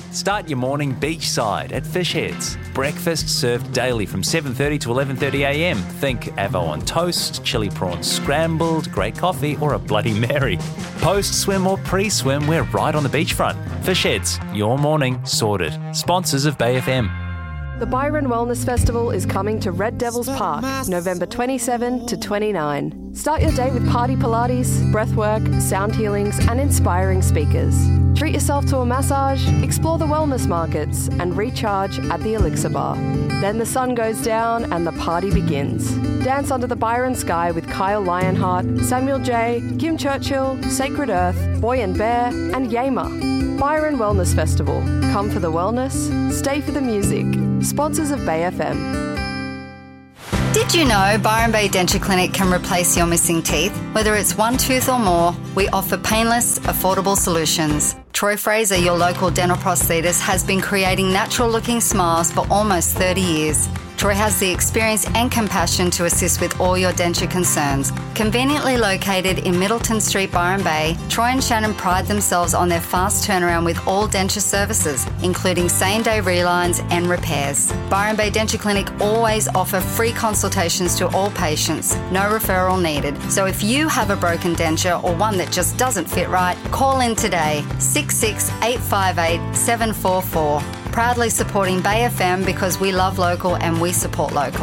Start your morning beachside at Fish Heads. Breakfast served daily from 7:30 to 11:30am. Think avo on toast, chili prawns scrambled, great coffee or a Bloody Mary. Post-swim or pre-swim, we're right on the beachfront. Fish Heads, your morning sorted. Sponsors of Bay FM. The Byron Wellness Festival is coming to Red Devils Park, November 27 to 29. Start your day with party Pilates, breathwork, sound healings and inspiring speakers. Treat yourself to a massage, explore the wellness markets and recharge at the Elixir Bar. Then the sun goes down and the party begins. Dance under the Byron sky with Kyle Lionheart, Samuel J, Kim Churchill, Sacred Earth, Boy and Bear and Yama. Byron Wellness Festival. Come for the wellness, stay for the music. Sponsors of Bay FM. Did you know Byron Bay Denture Clinic can replace your missing teeth? Whether it's one tooth or more, we offer painless, affordable solutions. Troy Fraser, your local dental prosthetist, has been creating natural-looking smiles for almost 30 years. Troy has the experience and compassion to assist with all your denture concerns. Conveniently located in Middleton Street, Byron Bay, Troy and Shannon pride themselves on their fast turnaround with all denture services, including same-day relines and repairs. Byron Bay Denture Clinic always offer free consultations to all patients, no referral needed. So if you have a broken denture or one that just doesn't fit right, call in today, 66858 744. Proudly supporting Bay FM because we love local and we support local.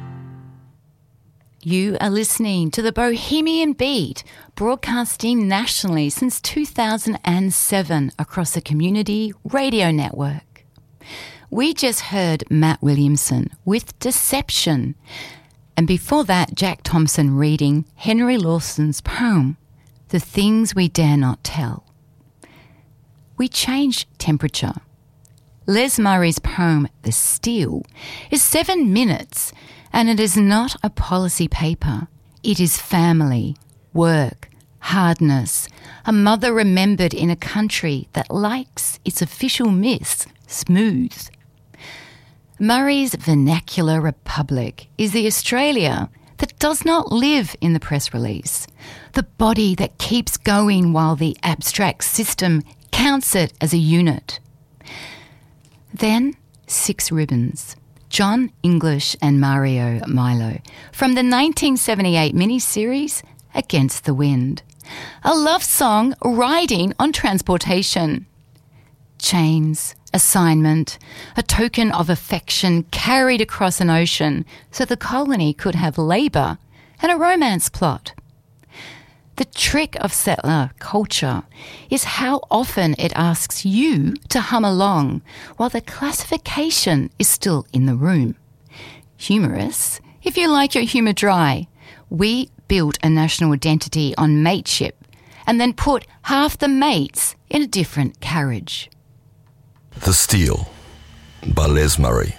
You are listening to the Bohemian Beat, broadcasting nationally since 2007 across the Community Radio Network. We just heard Matt Williamson with Deception, and before that, Jack Thompson reading Henry Lawson's poem, The Things We Dare Not Tell. We change temperature. Les Murray's poem, The Steel, is 7 minutes, and it is not a policy paper. It is family, work, hardness, a mother remembered in a country that likes its official myths smooth. Murray's vernacular republic is the Australia that does not live in the press release, the body that keeps going while the abstract system counts it as a unit. Then, Six Ribbons, John English and Mario Milo, from the 1978 miniseries Against the Wind, a love song riding on transportation. Chains, assignment, a token of affection carried across an ocean so the colony could have labour and a romance plot. The trick of settler culture is how often it asks you to hum along while the classification is still in the room. Humorous, if you like your humour dry. We built a national identity on mateship and then put half the mates in a different carriage. The Steel by Les Murray.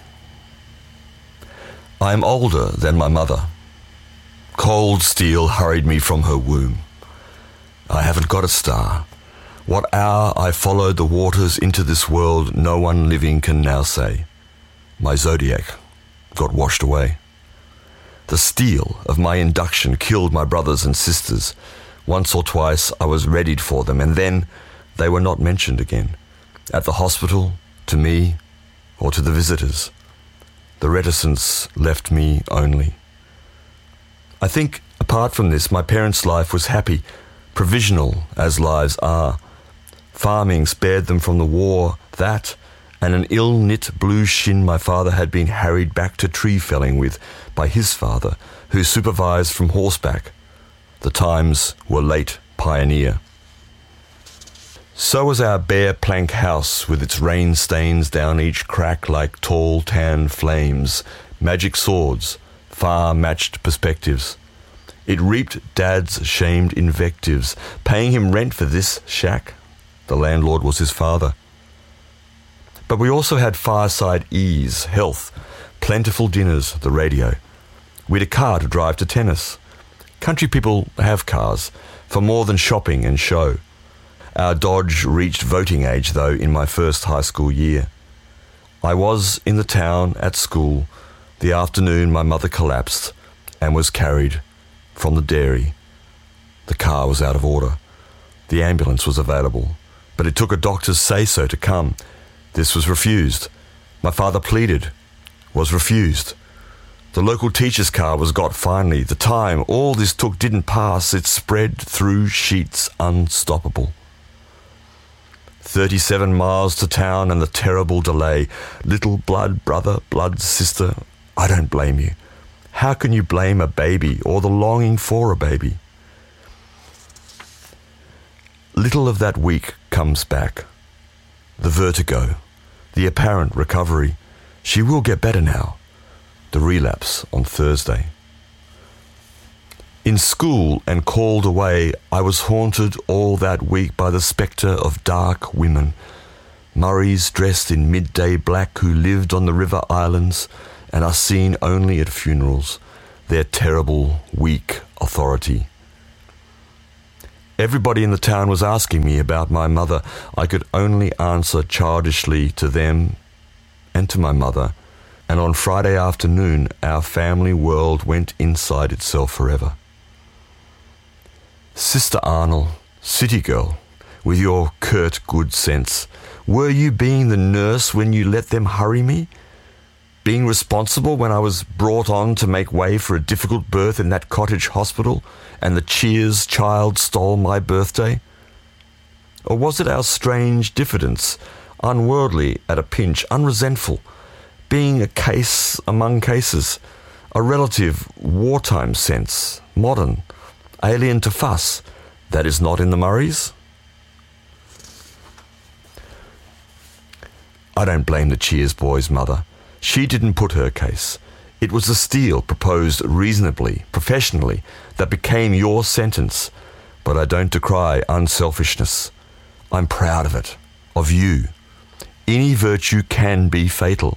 I am older than my mother. Cold steel hurried me from her womb. I haven't got a star. What hour I followed the waters into this world, no one living can now say. My zodiac got washed away. The steel of my induction killed my brothers and sisters. Once or twice I was readied for them, and then they were not mentioned again. At the hospital, to me, or to the visitors. The reticence left me only. I think, apart from this, my parents' life was happy, provisional as lives are. Farming spared them from the war, that, and an ill-knit blue shin my father had been harried back to tree felling with by his father, who supervised from horseback. The times were late pioneer. So was our bare plank house with its rain stains down each crack like tall tan flames, magic swords, far-matched perspectives. It reaped Dad's shamed invectives, paying him rent for this shack. The landlord was his father. But we also had fireside ease, health, plentiful dinners, the radio. We'd a car to drive to tennis. Country people have cars, for more than shopping and show. Our Dodge reached voting age, though, in my first high school year. I was in the town at school. The afternoon my mother collapsed and was carried from the dairy. The car was out of order. The ambulance was available, but it took a doctor's say-so to come. This was refused. My father pleaded, was refused. The local teacher's car was got finally. The time all this took didn't pass. It spread through sheets unstoppable. 37 miles to town and the terrible delay. Little blood brother, blood sister, I don't blame you. How can you blame a baby or the longing for a baby? Little of that week comes back. The vertigo, the apparent recovery. She will get better now. The relapse on Thursday. In school and called away, I was haunted all that week by the spectre of dark women. Murrays dressed in midday black who lived on the river islands and are seen only at funerals, their terrible, weak authority. Everybody in the town was asking me about my mother. I could only answer childishly to them and to my mother. And on Friday afternoon, our family world went inside itself forever. Sister Arnold, city girl, with your curt good sense, were you being the nurse when you let them hurry me? Being responsible when I was brought on to make way for a difficult birth in that cottage hospital and the Cheers child stole my birthday? Or was it our strange diffidence, unworldly at a pinch, unresentful, being a case among cases, a relative wartime sense, modern, alien to fuss, that is not in the Murrays? I don't blame the Cheers boy's mother. She didn't put her case. It was the steel proposed reasonably, professionally, that became your sentence. But I don't decry unselfishness. I'm proud of it, of you. Any virtue can be fatal.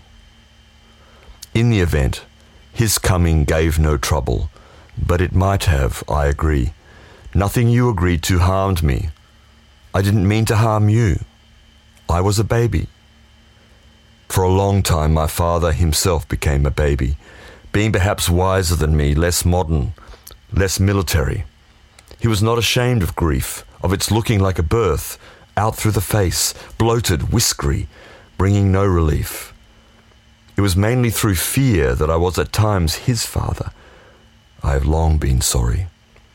In the event, his coming gave no trouble, but it might have, I agree. Nothing you agreed to harmed me. I didn't mean to harm you. I was a baby. For a long time, my father himself became a baby, being perhaps wiser than me, less modern, less military. He was not ashamed of grief, of its looking like a birth, out through the face, bloated, whiskery, bringing no relief. It was mainly through fear that I was at times his father. I have long been sorry.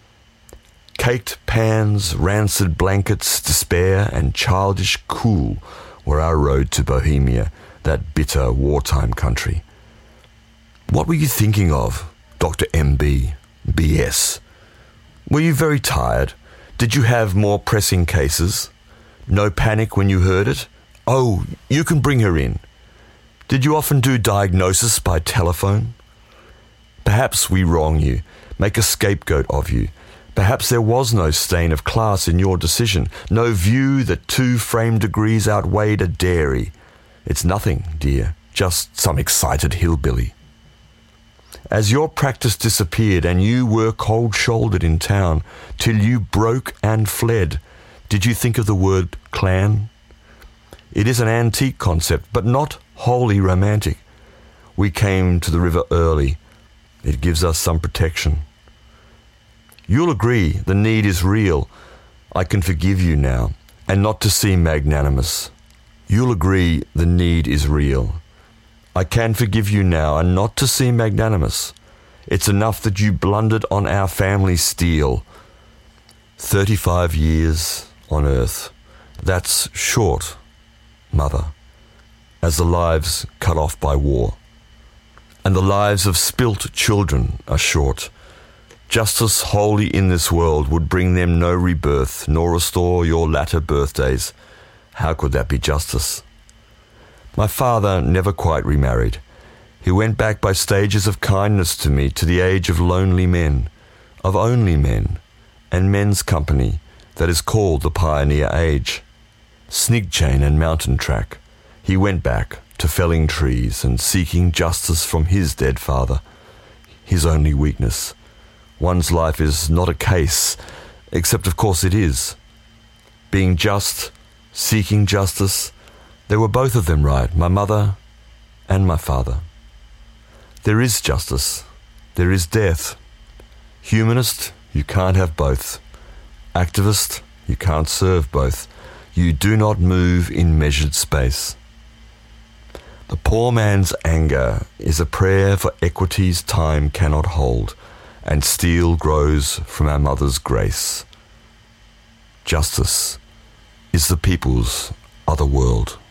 Caked pans, rancid blankets, despair, and childish cool were our road to Bohemia, that bitter wartime country. What were you thinking of, Dr. M.B., B.S.? Were you very tired? Did you have more pressing cases? No panic when you heard it? Oh, you can bring her in. Did you often do diagnosis by telephone? Perhaps we wrong you, make a scapegoat of you. Perhaps there was no stain of class in your decision, no view that 2 frame degrees outweighed a dairy. It's nothing, dear, just some excited hillbilly. As your practice disappeared and you were cold-shouldered in town till you broke and fled, did you think of the word clan? It is an antique concept, but not wholly romantic. We came to the river early. It gives us some protection. You'll agree the need is real. I can forgive you now, and not to seem magnanimous. You'll agree the need is real. I can forgive you now, and not to seem magnanimous. It's enough that you blundered on our family steel. 35 years on earth. That's short, Mother, as the lives cut off by war. And the lives of spilt children are short. Justice wholly in this world would bring them no rebirth, nor restore your latter birthdays. How could that be justice? My father never quite remarried. He went back by stages of kindness to me to the age of lonely men, of only men, and men's company that is called the pioneer age. Snigchain and mountain track. He went back to felling trees and seeking justice from his dead father, his only weakness. One's life is not a case, except of course it is. Being just, seeking justice, they were both of them right, my mother and my father. There is justice, there is death. Humanist, you can't have both. Activist, you can't serve both. You do not move in measured space. The poor man's anger is a prayer for equity's time cannot hold, and steel grows from our mother's grace. Justice is the people's other world.